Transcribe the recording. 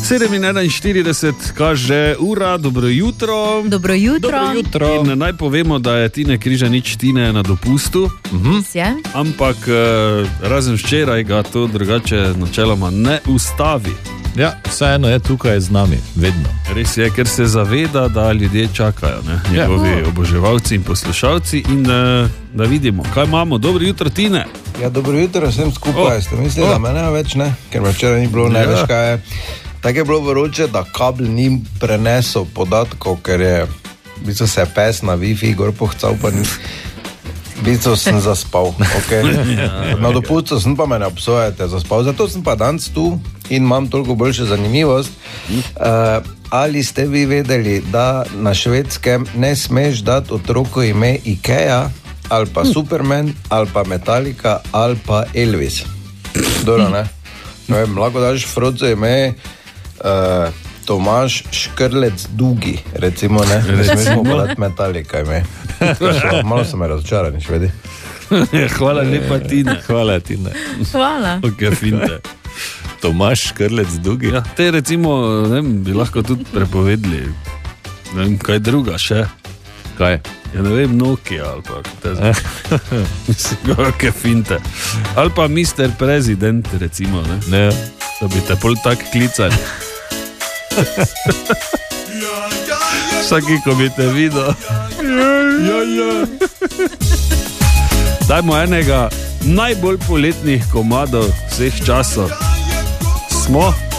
7:41 kaže ura, dobro jutro. Dobro jutro. Dobro jutro. In naj povemo, da je Tine Križanič Tine na dopustu. Ampak razen včeraj ga to drugače načeloma ne ustavi. Ja, vseeno je tukaj z nami, vedno. Res je, ker se zaveda, da ljudje čakajo, njegovi oboževalci in poslušalci in da vidimo, kaj imamo. Dobro jutro, Tine. Ja, dobro jutro vsem skupaj. Ste mislili, da me ne več, ne? Ker me včeraj ni bilo, ne veš kaj je. Tako je bilo vroče, da kabel ni prenesel podatkov, ker je v bistvu se pes na Wi-Fi gor pohcal, pa ni. V bistvu sem zaspal, okay? Na dopustu sem, pa me ne obsojate, zaspal. Zato sem pa danes tu in imam toliko boljšo zanimivost. Ali ste vi vedeli, da na Švedskem ne smeš dati otroku ime Ikea, ali pa Superman, ali pa Metallica, ali pa Elvis? Dobro, ne? Ne vem, lahko daš Frodzo ime Tomaž Škrlec Dugi, recimo, ne? Ne smemo podati Metallica ime. Malo so me razočarani, Švedi. Hvala lepa, Tine. Hvala, Tine. Hvala. Ok, finte. Tomaž Škrlec Dugi. Ja, te recimo, ne vem, bi lahko tudi prepovedali, ne vem, kaj druga še. Kaj? Ja, ne vem, Nokia ali pa te mislim, ok, finte. Ali pa Mr. President, recimo, ne? Ne. Da bi te pol tak klicali. Vsaki, ko bi te videl. Dajmo enega najbolj poletnih komadov vseh časov. Smo?